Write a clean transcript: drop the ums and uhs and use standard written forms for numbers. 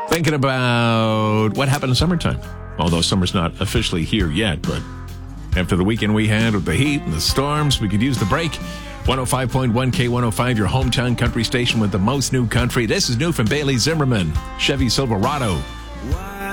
Thinking about what happened in summertime. Although summer's not officially here yet, but after the weekend we had with the heat and the storms, we could use the break. 105.1 K105, your hometown country station with the most new country. This is new from Bailey Zimmerman, Chevy Silverado.